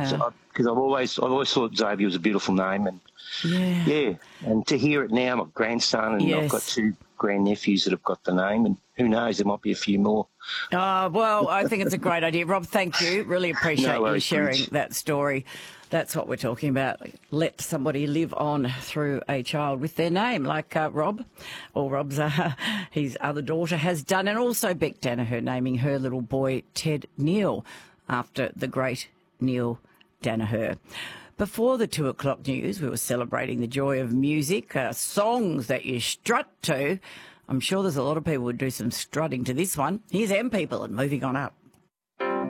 because I've always thought Xavier was a beautiful name, and and to hear it now, my grandson, and I've got 2 grandnephews that have got the name, and who knows, there might be a few more. Well, I think it's a great idea. Rob, thank you. Really appreciate you sharing that story. That's what we're talking about. Let somebody live on through a child with their name, like Rob, or Rob's his other daughter has done, and also Beck Danaher naming her little boy Ted Neil after the great Neil Danaher. Before the 2 o'clock news, we were celebrating the joy of music, songs that you strut to. I'm sure there's a lot of people who do some strutting to this one. Here's M People and Moving On Up.